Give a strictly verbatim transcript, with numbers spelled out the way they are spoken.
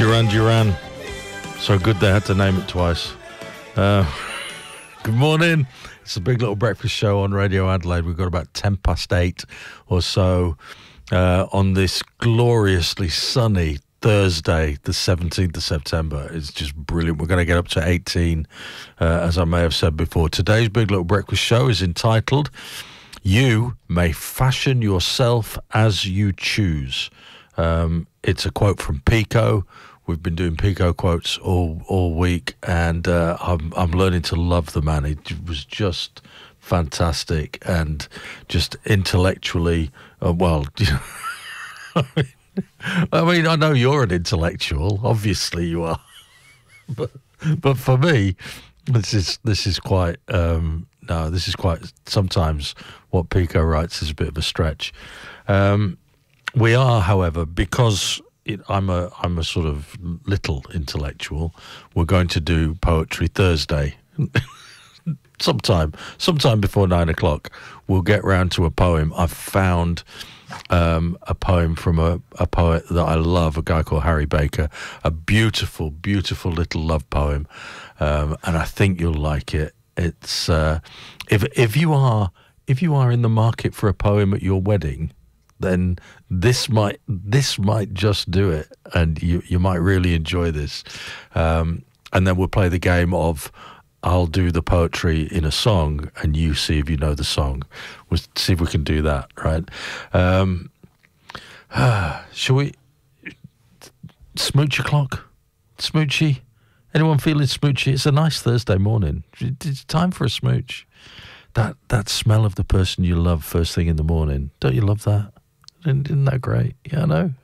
Duran Duran. So good they had to name it twice. Uh, good morning. It's a Big Little Breakfast Show on Radio Adelaide. We've got about ten past eight or so uh, on this gloriously sunny Thursday, the seventeenth of September. It's just brilliant. We're going to get up to eighteen, uh, as I may have said before. Today's Big Little Breakfast Show is entitled, You May Fashion Yourself As You Choose. Um, it's a quote from Pico. We've been doing Pico quotes all all week, and uh, I'm I'm learning to love the man. It was just fantastic and just intellectually, uh, well, I mean, I mean, I know you're an intellectual. Obviously, you are, but but for me, this is this is quite um, no, this is quite. Sometimes what Pico writes is a bit of a stretch. Um, we are, however, because it, I'm a I'm a sort of little intellectual. We're going to do Poetry Thursday. sometime, sometime before nine o'clock, we'll get round to a poem. I've found um, a poem from a, a poet that I love, a guy called Harry Baker. A beautiful, beautiful little love poem, um, and I think you'll like it. It's uh, if if you are if you are in the market for a poem at your wedding, then this might this might just do it, and you you might really enjoy this. Um, and then we'll play the game of I'll do the poetry in a song, and you see if you know the song. We'll see if we can do that, right? Um, shall we? Smooch o'clock? Smoochy? Anyone feeling smoochy? It's a nice Thursday morning. It's time for a smooch. That that smell of the person you love first thing in the morning. Don't you love that? Isn't that great? Yeah, I know.